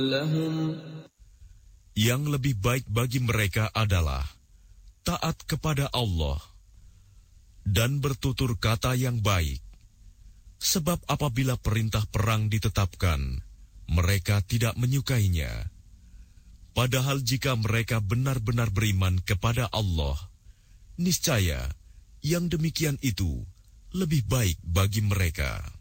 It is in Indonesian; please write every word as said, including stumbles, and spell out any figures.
لهم Yang lebih baik bagi mereka adalah taat kepada Allah dan bertutur kata yang baik. Sebab apabila perintah perang ditetapkan, mereka tidak menyukainya. Padahal jika mereka benar-benar beriman kepada Allah, niscaya yang demikian itu lebih baik bagi mereka.